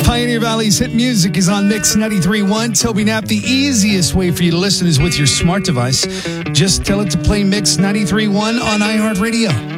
Pioneer Valley's hit music is on Mix 93.1. Toby Knapp, the easiest way for you to listen is with your smart device. Just tell it to play Mix 93.1 on iHeartRadio.